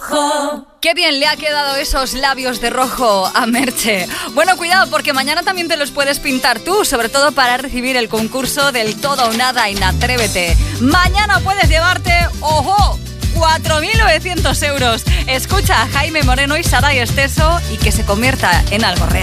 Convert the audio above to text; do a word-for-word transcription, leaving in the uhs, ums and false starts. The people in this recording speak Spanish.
rojo. Qué bien le ha quedado esos labios de rojo a Merche. Bueno, cuidado, porque mañana también te los puedes pintar tú, sobre todo para recibir el concurso del Todo o Nada en Atrévete. Mañana puedes llevarte, ¡ojo!, cuatro mil novecientos euros. Escucha a Jaime Moreno y Saray Esteso y que se convierta en algo real.